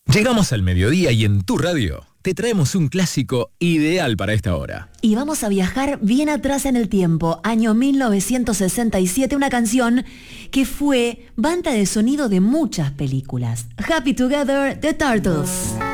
Llegamos al mediodía y en tu radio te traemos un clásico ideal para esta hora. Y vamos a viajar bien atrás en el tiempo, año 1967, una canción que fue banda de sonido de muchas películas. Happy Together, The Turtles.